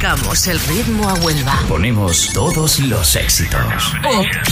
Marcamos el ritmo a Huelva. Ponemos todos los éxitos.